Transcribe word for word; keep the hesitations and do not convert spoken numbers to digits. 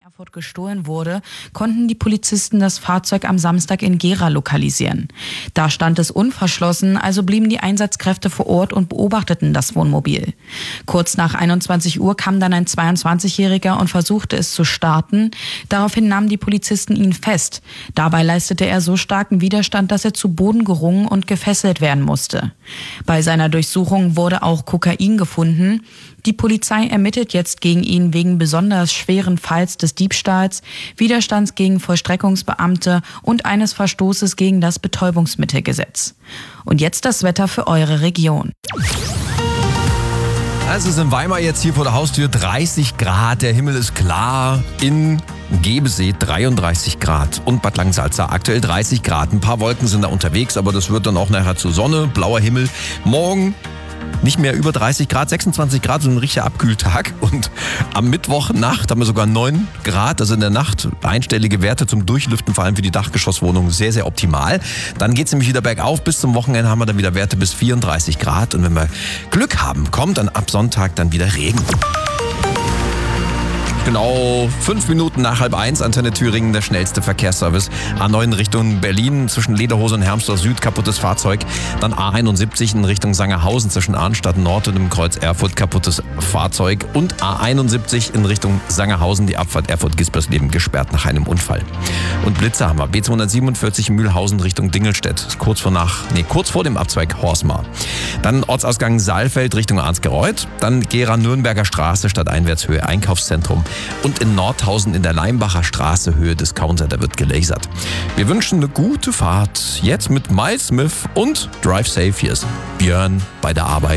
Erfurt gestohlen wurde, konnten die Polizisten das Fahrzeug am Samstag in Gera lokalisieren. Da stand es unverschlossen, also blieben die Einsatzkräfte vor Ort und beobachteten das Wohnmobil. Kurz nach einundzwanzig Uhr kam dann ein zweiundzwanzigjähriger und versuchte es zu starten. Daraufhin nahmen die Polizisten ihn fest. Dabei leistete er so starken Widerstand, dass er zu Boden gerungen und gefesselt werden musste. Bei seiner Durchsuchung wurde auch Kokain gefunden. Die Polizei ermittelt jetzt gegen ihn wegen besonders schweren Falls des Diebstahls, Widerstands gegen Vollstreckungsbeamte und eines Verstoßes gegen das Betäubungsmittelgesetz. Und jetzt das Wetter für eure Region. Es ist in Weimar jetzt hier vor der Haustür dreißig Grad, der Himmel ist klar, in Gebesee dreiunddreißig Grad und Bad Langensalza aktuell dreißig Grad. Ein paar Wolken sind da unterwegs, aber das wird dann auch nachher zu Sonne, blauer Himmel. Morgen nicht mehr über dreißig Grad, sechsundzwanzig Grad, so ein richtiger Abkühltag. Und am Mittwochnacht haben wir sogar neun Grad, also in der Nacht einstellige Werte zum Durchlüften, vor allem für die Dachgeschosswohnungen, sehr, sehr optimal. Dann geht es nämlich wieder bergauf. Bis zum Wochenende haben wir dann wieder Werte bis vierunddreißig Grad. Und wenn wir Glück haben, kommt dann ab Sonntag dann wieder Regen. Genau fünf Minuten nach halb eins, Antenne Thüringen, der schnellste Verkehrsservice. A neun Richtung Berlin, zwischen Lederhose und Hermsdorf Süd, kaputtes Fahrzeug. Dann A einundsiebzig in Richtung Sangerhausen, zwischen Arnstadt Nord und dem Kreuz Erfurt, kaputtes Fahrzeug. Und A einundsiebzig in Richtung Sangerhausen, die Abfahrt Erfurt-Gispersleben, gesperrt nach einem Unfall. Und Blitzer haben wir. B zweihundertsiebenundvierzig Mühlhausen Richtung Dingelstedt, kurz vor, nach, nee, kurz vor dem Abzweig Horsmar. Dann Ortsausgang Saalfeld Richtung Arnsgereuth. Dann Gera-Nürnberger Straße, Stadteinwärtshöhe Einkaufszentrum. Und in Nordhausen in der Leimbacher Straße, Höhe Discounter, da wird gelasert. Wir wünschen eine gute Fahrt. Jetzt mit Miles Smith und Drive Safe. Hier ist Björn bei der Arbeit.